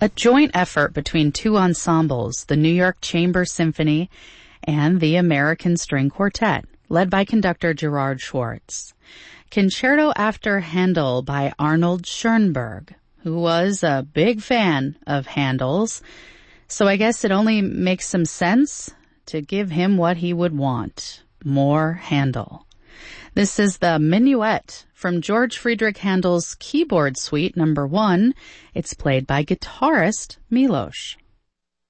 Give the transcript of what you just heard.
a joint effort between two ensembles, the New York Chamber Symphony and the American String Quartet, led by conductor Gerard Schwartz. Concerto After Handel by Arnold Schoenberg, who was a big fan of Handel's, so I guess it only makes some sense to give him what he would want, more Handel. This is the Minuet from George Friedrich Handel's Keyboard Suite No. 1. It's played by guitarist Milos.